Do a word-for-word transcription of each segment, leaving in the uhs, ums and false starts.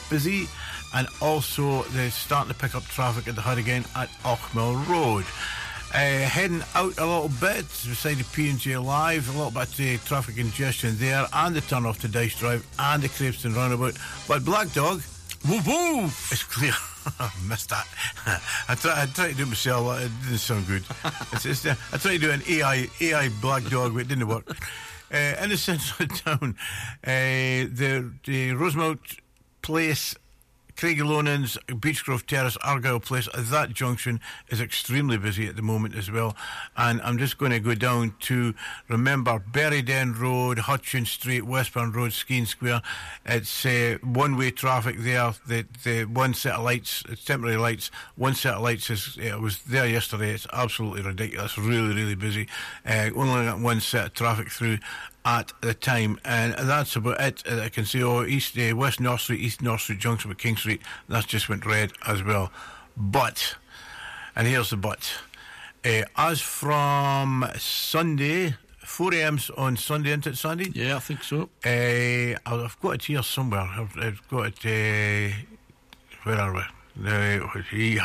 busy, and also they're starting to pick up traffic at the Hud again at Ochmill Road. Uh, heading out a little bit beside the P and J Live, a little bit of uh, traffic congestion there, and the turn off to Dice Drive and the Craveston roundabout. But Black Dog, woof woof, it's clear. I missed that. I tried, I tried to do it myself. It didn't sound good. It's, it's, uh, I tried to do an A I A I Black Dog, but it didn't work. Uh, in the centre of town, uh, the the Rosemount Place, Craigie Lonans, Beechgrove Terrace, Argyle Place, that junction is extremely busy at the moment as well. And I'm just going to go down to, remember, Berryden Road, Hutchins Street, Westbourne Road, Skene Square. It's uh, one-way traffic there. The the one set of lights, it's temporary lights, one set of lights is, it was there yesterday. It's absolutely ridiculous, really, really busy. Uh, only got one set of traffic through at the time, and that's about it. I can see, oh, East, uh, West North Street, East North Street junction with King Street, that's just went red as well. But, and here's the but, uh, as from Sunday, four a.m. on Sunday, isn't it, Sandy? Yeah, I think so. Uh, I've got it here somewhere. I've, I've got it, uh, where are we? Uh,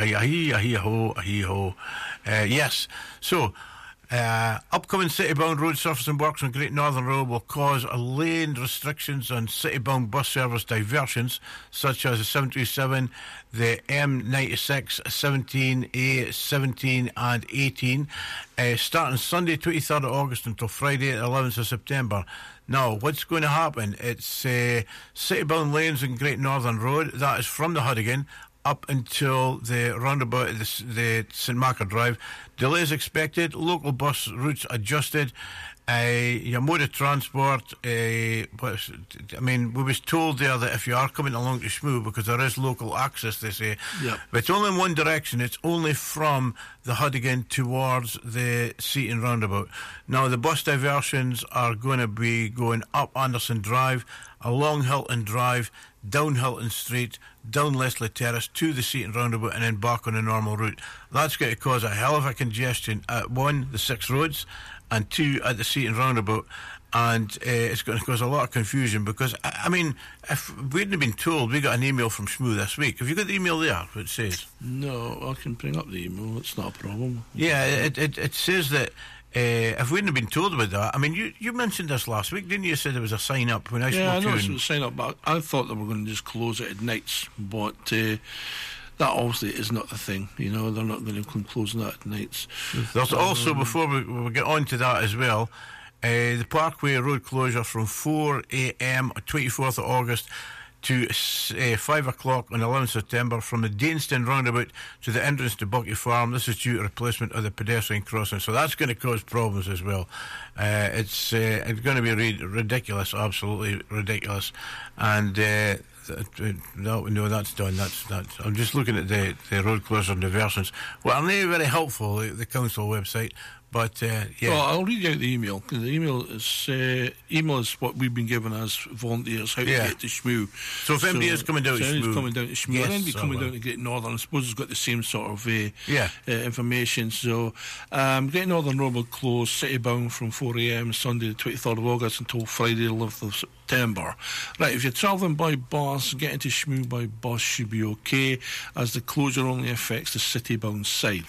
yes, so Uh, upcoming city-bound road surfacing works on Great Northern Road will cause a lane restrictions on city-bound bus service diversions, such as the seven two seven, the M ninety-six, seventeen A, seventeen and eighteen, uh, starting Sunday twenty-third of August until Friday eleventh of September. Now, what's going to happen? It's uh, city-bound lanes on Great Northern Road, that is from the Hudigan up until the roundabout of the, the St Macar Drive. Delays expected, local bus routes adjusted. Uh, your mode of transport, uh, but, I mean, we was told there that if you are coming along to Shmoo, because there is local access, they say, yep. but it's only in one direction. It's only from the Hudigan towards the Seaton roundabout. Now, the bus diversions are going to be going up Anderson Drive, along Hilton Drive, down Hilton Street, down Leslie Terrace to the Seaton roundabout, and then back on the normal route. That's going to cause a hell of a congestion at one, the six roads, and two, at the Seaton roundabout. And uh, it's going to cause a lot of confusion because, I, I mean, if we hadn't been told, we got an email from Shmoo this week. Have you got the email there, what it says? No, I can bring up the email, it's not a problem. Yeah, it, it, it says that Uh, if we hadn't been told about that, I mean, you, you mentioned this last week, didn't you? You said there was a sign up when I yeah, spoke to you. Yeah, I know and... it was a sign up, but I thought they were going to just close it at nights, but uh, that obviously is not the thing. You know, they're not going to come closing that at nights. There's um, also, before we, we get on to that as well, uh, the Parkway Road closure from four a.m. on twenty-fourth of August to uh, five o'clock on eleventh of September from the Daneston roundabout to the entrance to Bucky Farm. This is due to replacement of the pedestrian crossing, so that's going to cause problems as well. Uh, it's uh, it's going to be re- ridiculous, absolutely ridiculous. And uh, th- no, no, that's done. That's that's. I'm just looking at the, the road closure and diversions. Well, I'm not very helpful, the, the council website. But, uh, yeah. Well, I'll read out the email, because the email is, uh, email is what we've been given as volunteers, how yeah. to get to Shmoo. So if so, anybody is coming down so to Shmoo... coming down to Shmoo, yes, and anybody coming well. down to Great Northern, I suppose it's got the same sort of uh, yeah. uh, information. So, um, Great Northern Road will close city-bound from four a.m. Sunday the twenty-third of August until Friday the eleventh of September. Right, if you're travelling by bus, getting to Shmoo by bus should be okay, as the closure only affects the city-bound side.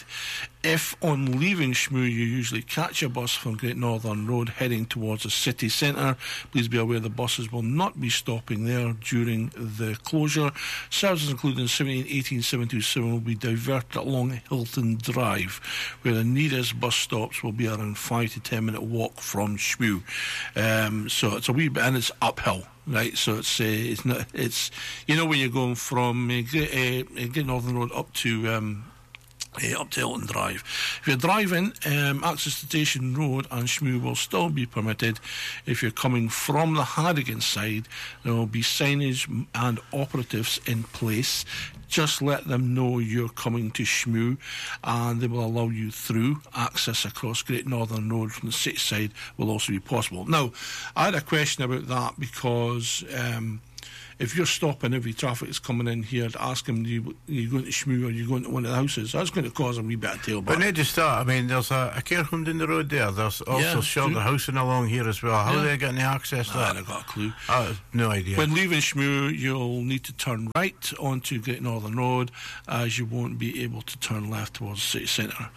If on leaving Shmoo you usually catch a bus from Great Northern Road heading towards the city centre, please be aware the buses will not be stopping there during the closure. Services including seventeen, eighteen, seven two seven will be diverted along Hilton Drive, where the nearest bus stops will be around five to ten minute walk from Shmoo. Um, so it's a wee bit, and it's uphill. Right, so it's uh, it's not it's you know when you're going from uh, Great, uh, Great Northern Road up to um, Uh, up to Hilton Drive. If you're driving, um, access to Station Road and Shmoo will still be permitted. If you're coming from the Hardigan side, there will be signage and operatives in place. Just let them know you're coming to Shmoo, and they will allow you through. Access across Great Northern Road from the city side will also be possible. Now, I had a question about that because um, if you're stopping every traffic that's coming in here to ask them, you, you going to Shmoo or you going to one of the houses, that's going to cause a wee bit of tailback. But not just that, I mean, there's a, a care home down the road there. There's also Yeah, shelter true. housing along here as well. How Yeah. are they getting the access to I that? haven't got a clue. I have no idea. When leaving Shmoo, you'll need to turn right onto Great Northern Road, as you won't be able to turn left towards the city centre.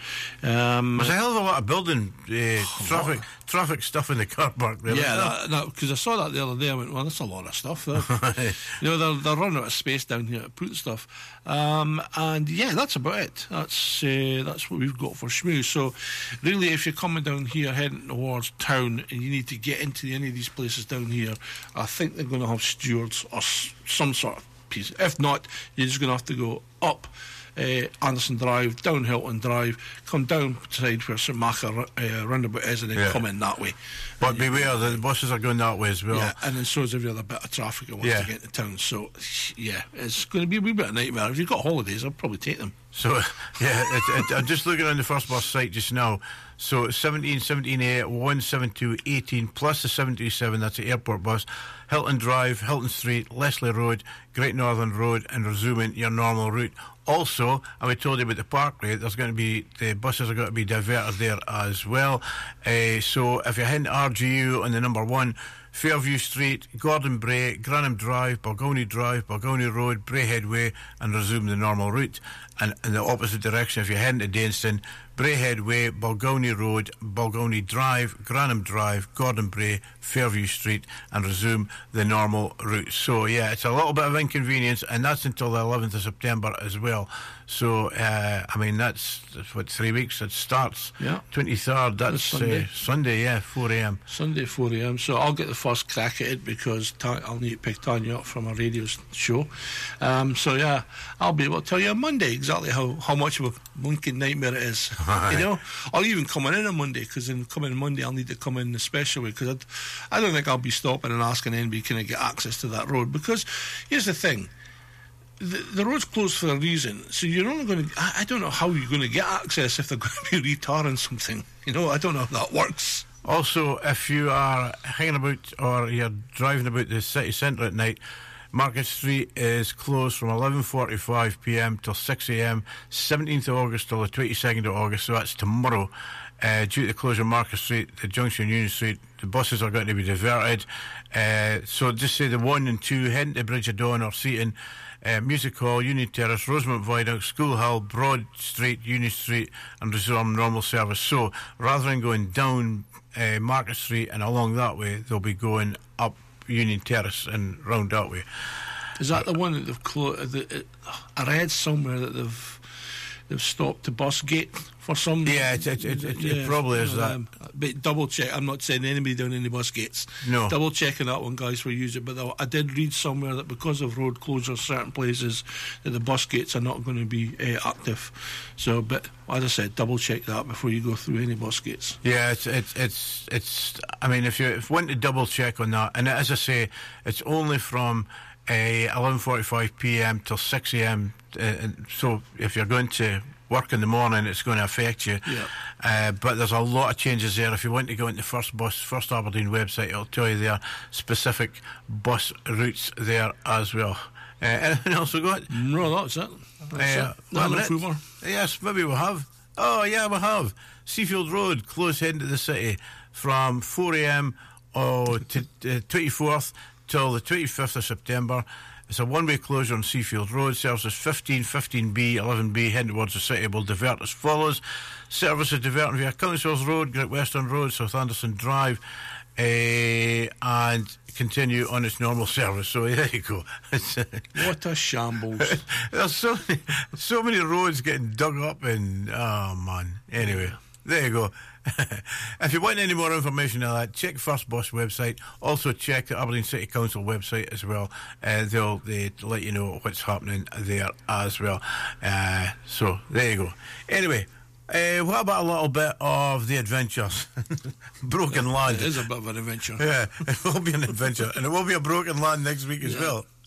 Um, There's a hell of a lot of building uh, traffic traffic stuff in the car park there. yeah, because I saw that the other day. I went, well, that's a lot of stuff. There. you know, they're, they're running out of space down here to put stuff. Um, and yeah, that's about it. That's uh, that's what we've got for Shmoo. So really, if you're coming down here heading towards town and you need to get into any of these places down here, I think they're going to have stewards or s- some sort of piece. If not, you're just going to have to go up Uh, Anderson Drive, down Hilton Drive, come down side where St Macha uh, roundabout is, and then Yeah. come in that way. But And you- beware, the buses are going that way as well. yeah, and then so is every other bit of traffic that wants Yeah. to get into town. So, yeah, it's going to be a wee bit of a nightmare. If you've got holidays, I'll probably take them. So, yeah, it, it, I'm just looking on the first bus site just now. So, it's seventeen, seventeen A, one seventy-two, eighteen, plus the seven two seven, that's the airport bus. Hilton Drive, Hilton Street, Leslie Road, Great Northern Road, and resuming your normal route. Also, and we told you about the Parkway, there's going to be, the buses are going to be diverted there as well. Uh, so, if you're heading to R G U on the number one, Fairview Street, Gordon Bray, Granham Drive, Balgownie Drive, Balgownie Road, Brayhead Way, and resume the normal route. And in the opposite direction, if you're heading to Dainston, Brayhead Way, Balgownie Road, Balgownie Drive, Granham Drive, Gordon Bray, Fairview Street, and resume the normal route. So, yeah, it's a little bit of inconvenience, and that's until the eleventh of September as well. So, uh, I mean, that's, that's what, three weeks? It starts Yeah. twenty-third, that's Sunday. Uh, Sunday, yeah, four a m. Sunday, four a m. So I'll get the first crack at it because Ta- I'll need to pick Tanya up from a radio s- show. Um, so, yeah, I'll be able to tell you on Monday exactly how, how much of a blinking nightmare it is. You know? Or even coming in on Monday, because in coming Monday I'll need to come in the special way, because I don't think I'll be stopping and asking anybody, can I get access to that road? Because here's the thing. The, the road's closed for a reason, so you're only going to. I, I don't know how you're going to get access if they're going to be retarring something. You know, I don't know how that works. Also, if you are hanging about or you're driving about the city centre at night, Market Street is closed from eleven forty-five p m till six a m, seventeenth of August till the twenty-second of August, so that's tomorrow. Uh, due to the closure of Market Street, the junction Union Street, the buses are going to be diverted. Uh, so just say the one and two heading to Bridge of Dawn or Seaton, uh, Music Hall, Union Terrace, Rosemont Viaduct, School Hill, Broad Street, Union Street, and resume normal service. So rather than going down uh, Market Street and along that way, they'll be going up Union Terrace and round that way. Is that the one that they've closed? The, I read somewhere that they've they've stopped the bus gate for some. Yeah, it, it, it, it, it probably is that. Um, but double check. I'm not sending anybody down any bus gates. No. Double checking that one, guys, for use it. But I did read somewhere that because of road closures, certain places that the bus gates are not going to be uh, active. So, but as I said, double check that before you go through any bus gates. Yeah, it's it's it's it's. I mean, if you if you want to double check on that, and as I say, it's only from uh, eleven forty-five p m till six a m. Uh, and so if you're going to work in the morning, it's going to affect you. Yeah. Uh, but there's a lot of changes there. If you want to go into First Bus, First Aberdeen website, it'll tell you their specific bus routes there as well. Uh, anything else we got? No, that's it. That's Uh, it. No, one no minute. food more. Yes, maybe we have. Oh, yeah, we have. Seafield Road, close heading to the city from four a m oh, to uh, twenty-fourth till the twenty-fifth of September. It's a one-way closure on Seafield Road. Services fifteen, fifteen B, eleven B heading towards the city will divert as follows. Services diverting via Councils Road, Great Western Road, South Anderson Drive, uh, and continue on its normal service. So there you go. It's, uh, What a shambles. there's so many, so many roads getting dug up, and oh man. Anyway, there you go. If you want any more information on that, check First Bus website. Also check the Aberdeen City Council website as well. Uh, they'll they let you know what's happening there as well. Uh, so there you go. Anyway, uh, what about a little bit of the adventures? Broken Land. It is a bit of an adventure. Yeah, it will be an adventure, and it will be a broken land next week as Yeah. well.